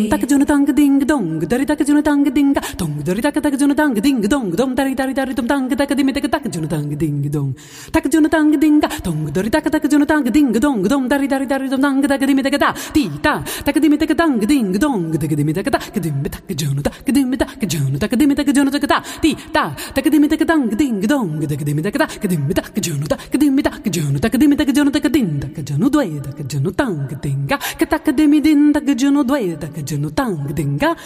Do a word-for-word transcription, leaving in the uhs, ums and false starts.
tak junu tang ding dong dari tak junu tang ding dong dari tak tak junu tang ding dong dom dari dari dari dom tang tak di tak tak junu tang ding dong tak junu tang ding dong dari tak tak junu tang ding dong dom dari dari dari dom tang tak di tak ta ti ta tak di tak tang ding dong tak di tak ta tak di tak junu tak di tak junu tak di tak junu tak ta ti ta tak di tak tang ding dong tak di tak ta tak di tak junu tak di tak junu tak di tak junu tak din tak junu due tak junu tang ding ka tak di din tak junu due tak junu tang ding ka